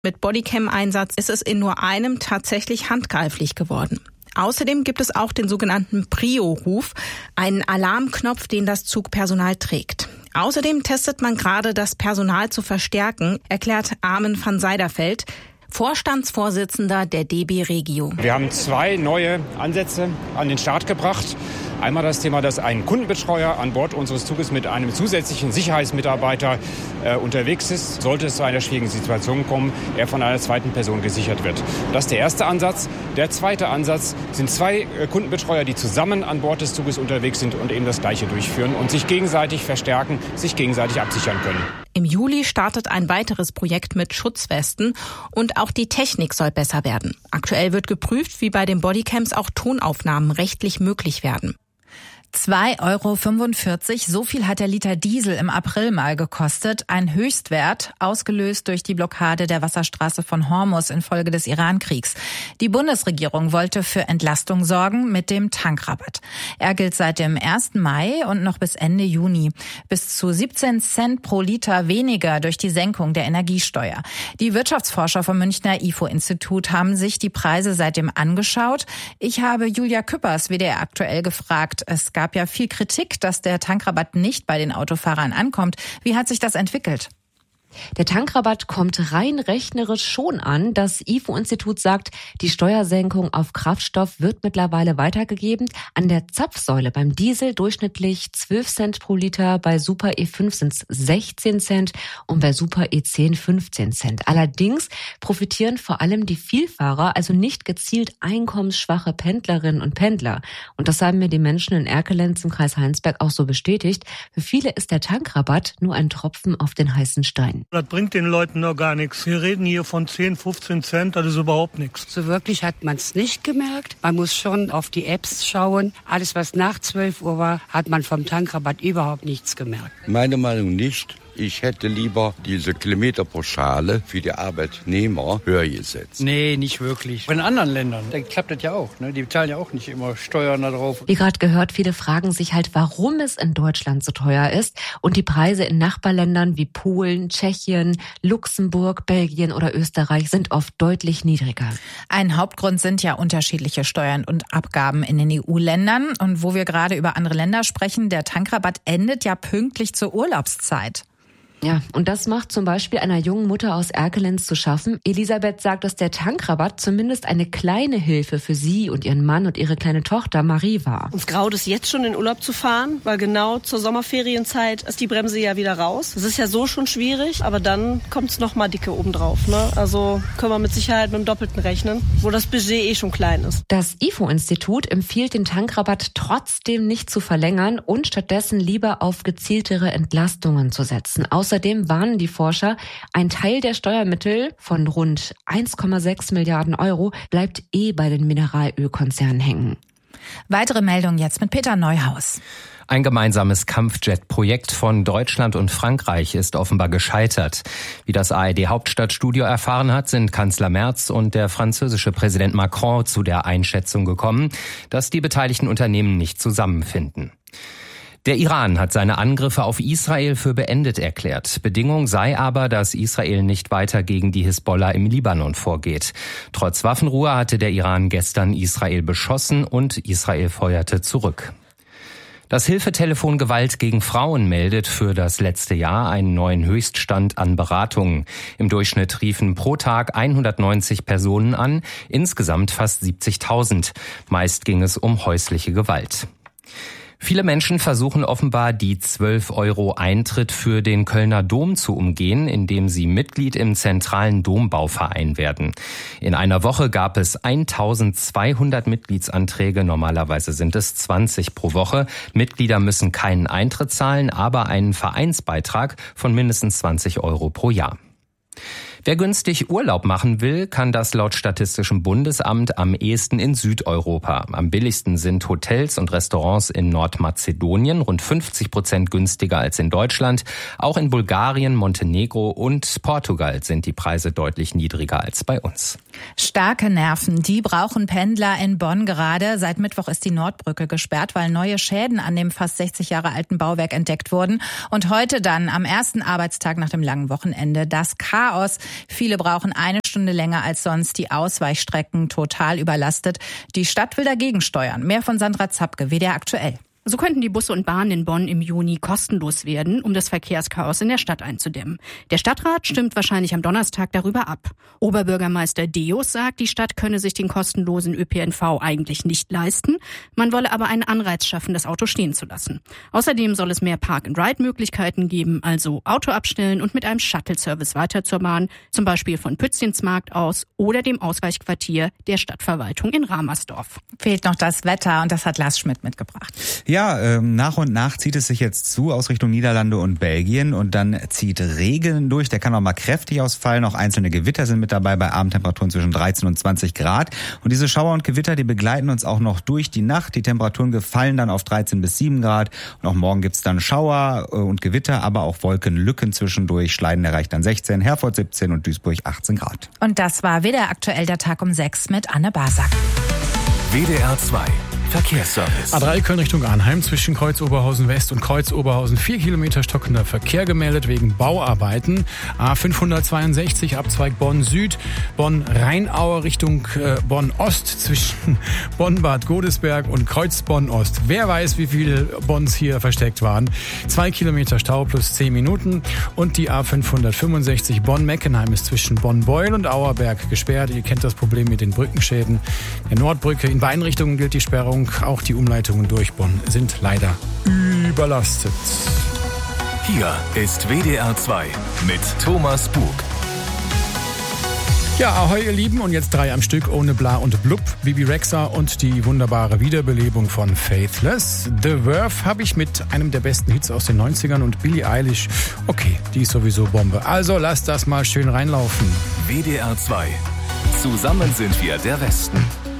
Mit Bodycam-Einsatz ist es in nur einem tatsächlich handgreiflich geworden. Außerdem gibt es auch den sogenannten Prio-Ruf, einen Alarmknopf, den das Zugpersonal trägt. Außerdem testet man gerade, das Personal zu verstärken, erklärt Armen van Seiderfeld, Vorstandsvorsitzender der DB Regio. Wir haben 2 neue Ansätze an den Start gebracht. Einmal das Thema, dass ein Kundenbetreuer an Bord unseres Zuges mit einem zusätzlichen Sicherheitsmitarbeiter unterwegs ist. Sollte es zu einer schwierigen Situation kommen, er von einer zweiten Person gesichert wird. Das ist der erste Ansatz. Der zweite Ansatz sind 2 Kundenbetreuer, die zusammen an Bord des Zuges unterwegs sind und eben das Gleiche durchführen und sich gegenseitig verstärken, sich gegenseitig absichern können. Im Juli startet ein weiteres Projekt mit Schutzwesten und auch die Technik soll besser werden. Aktuell wird geprüft, wie bei den Bodycams auch Tonaufnahmen rechtlich möglich werden. 2,45 €, so viel hat der Liter Diesel im April mal gekostet. Ein Höchstwert, ausgelöst durch die Blockade der Wasserstraße von Hormuz infolge des Iran-Kriegs. Die Bundesregierung wollte für Entlastung sorgen mit dem Tankrabatt. Er gilt seit dem 1. Mai und noch bis Ende Juni. Bis zu 17 Cent pro Liter weniger durch die Senkung der Energiesteuer. Die Wirtschaftsforscher vom Münchner IFO-Institut haben sich die Preise seitdem angeschaut. Ich habe Julia Küppers, WDR aktuell, gefragt. Es gab ja viel Kritik, dass der Tankrabatt nicht bei den Autofahrern ankommt. Wie hat sich das entwickelt? Der Tankrabatt kommt rein rechnerisch schon an. Das IFO-Institut sagt, die Steuersenkung auf Kraftstoff wird mittlerweile weitergegeben. An der Zapfsäule beim Diesel durchschnittlich 12 Cent pro Liter, bei Super E5 sind es 16 Cent und bei Super E10 15 Cent. Allerdings profitieren vor allem die Vielfahrer, also nicht gezielt einkommensschwache Pendlerinnen und Pendler. Und das haben mir die Menschen in Erkelenz im Kreis Heinsberg auch so bestätigt. Für viele ist der Tankrabatt nur ein Tropfen auf den heißen Stein. Das bringt den Leuten noch gar nichts. Wir reden hier von 10, 15 Cent, das ist überhaupt nichts. So wirklich hat man es nicht gemerkt. Man muss schon auf die Apps schauen. Alles, was nach 12 Uhr war, hat man vom Tankrabatt überhaupt nichts gemerkt. Meine Meinung nicht. Ich hätte lieber diese Kilometerpauschale für die Arbeitnehmer höher gesetzt. Nee, nicht wirklich. In anderen Ländern, da klappt das ja auch. Ne? Die zahlen ja auch nicht immer Steuern da drauf. Wie gerade gehört, viele fragen sich halt, warum es in Deutschland so teuer ist. Und die Preise in Nachbarländern wie Polen, Tschechien, Luxemburg, Belgien oder Österreich sind oft deutlich niedriger. Ein Hauptgrund sind ja unterschiedliche Steuern und Abgaben in den EU-Ländern. Und wo wir gerade über andere Länder sprechen, der Tankrabatt endet ja pünktlich zur Urlaubszeit. Ja, und das macht zum Beispiel einer jungen Mutter aus Erkelenz zu schaffen. Elisabeth sagt, dass der Tankrabatt zumindest eine kleine Hilfe für sie und ihren Mann und ihre kleine Tochter Marie war. Uns graut es jetzt schon in Urlaub zu fahren, weil genau zur Sommerferienzeit ist die Bremse ja wieder raus. Das ist ja so schon schwierig, aber dann kommt es noch mal dicke obendrauf. Ne? Also können wir mit Sicherheit mit dem Doppelten rechnen, wo das Budget schon klein ist. Das IFO-Institut empfiehlt, den Tankrabatt trotzdem nicht zu verlängern und stattdessen lieber auf gezieltere Entlastungen zu setzen. Außerdem warnen die Forscher, ein Teil der Steuermittel von rund 1,6 Milliarden Euro bleibt bei den Mineralölkonzernen hängen. Weitere Meldungen jetzt mit Peter Neuhaus. Ein gemeinsames Kampfjet-Projekt von Deutschland und Frankreich ist offenbar gescheitert. Wie das ARD-Hauptstadtstudio erfahren hat, sind Kanzler Merz und der französische Präsident Macron zu der Einschätzung gekommen, dass die beteiligten Unternehmen nicht zusammenfinden. Der Iran hat seine Angriffe auf Israel für beendet erklärt. Bedingung sei aber, dass Israel nicht weiter gegen die Hisbollah im Libanon vorgeht. Trotz Waffenruhe hatte der Iran gestern Israel beschossen und Israel feuerte zurück. Das Hilfetelefon Gewalt gegen Frauen meldet für das letzte Jahr einen neuen Höchststand an Beratungen. Im Durchschnitt riefen pro Tag 190 Personen an, insgesamt fast 70.000. Meist ging es um häusliche Gewalt. Viele Menschen versuchen offenbar, die 12 € Eintritt für den Kölner Dom zu umgehen, indem sie Mitglied im zentralen Dombauverein werden. In einer Woche gab es 1200 Mitgliedsanträge, normalerweise sind es 20 pro Woche. Mitglieder müssen keinen Eintritt zahlen, aber einen Vereinsbeitrag von mindestens 20 € pro Jahr. Wer günstig Urlaub machen will, kann das laut Statistischem Bundesamt am ehesten in Südeuropa. Am billigsten sind Hotels und Restaurants in Nordmazedonien, rund 50% günstiger als in Deutschland. Auch in Bulgarien, Montenegro und Portugal sind die Preise deutlich niedriger als bei uns. Starke Nerven, die brauchen Pendler in Bonn gerade. Seit Mittwoch ist die Nordbrücke gesperrt, weil neue Schäden an dem fast 60 Jahre alten Bauwerk entdeckt wurden. Und heute dann, am ersten Arbeitstag nach dem langen Wochenende, das Chaos. Viele brauchen eine Stunde länger als sonst, die Ausweichstrecken total überlastet. Die Stadt will dagegen steuern. Mehr von Sandra Zapke, WDR aktuell. So könnten die Busse und Bahnen in Bonn im Juni kostenlos werden, um das Verkehrschaos in der Stadt einzudämmen. Der Stadtrat stimmt wahrscheinlich am Donnerstag darüber ab. Oberbürgermeister Deus sagt, die Stadt könne sich den kostenlosen ÖPNV eigentlich nicht leisten. Man wolle aber einen Anreiz schaffen, das Auto stehen zu lassen. Außerdem soll es mehr Park-and-Ride-Möglichkeiten geben, also Auto abstellen und mit einem Shuttle-Service weiter zur Bahn, zum Beispiel von Pützchensmarkt aus oder dem Ausweichquartier der Stadtverwaltung in Ramersdorf. Fehlt noch das Wetter und das hat Lars Schmidt mitgebracht. Ja, nach und nach zieht es sich jetzt zu aus Richtung Niederlande und Belgien und dann zieht Regen durch. Der kann auch mal kräftig ausfallen. Auch einzelne Gewitter sind mit dabei bei Abendtemperaturen zwischen 13 und 20 Grad. Und diese Schauer und Gewitter, die begleiten uns auch noch durch die Nacht. Die Temperaturen gefallen dann auf 13 bis 7 Grad. Und auch morgen gibt's dann Schauer und Gewitter, aber auch Wolkenlücken zwischendurch. Schleiden erreicht dann 16, Herford 17 und Duisburg 18 Grad. Und das war WDR aktuell der Tag um 6 mit Anne Basak. WDR 2 Verkehrsservice. A3 Köln Richtung Arnheim zwischen Kreuz Oberhausen West und Kreuz Oberhausen 4 Kilometer stockender Verkehr gemeldet wegen Bauarbeiten. A562 Abzweig Bonn Süd, Bonn Rheinaue Richtung Bonn Ost zwischen Bonn Bad Godesberg und Kreuz Bonn Ost. Wer weiß, wie viele Bonns hier versteckt waren. 2 Kilometer Stau plus 10 Minuten. Und die A565 Bonn Meckenheim ist zwischen Bonn Beul und Auerberg gesperrt. Ihr kennt das Problem mit den Brückenschäden. Der Nordbrücke in beiden Richtungen gilt die Sperrung. Auch die Umleitungen durch Bonn sind leider überlastet. Hier ist WDR 2 mit Thomas Bug. Ja, ahoi ihr Lieben, und jetzt 3 am Stück ohne Bla und Blub, Bibi Rexha und die wunderbare Wiederbelebung von Faithless. The Verve habe ich mit einem der besten Hits aus den 90ern und Billie Eilish. Okay, die ist sowieso Bombe. Also lasst das mal schön reinlaufen. WDR 2. Zusammen sind wir der Westen.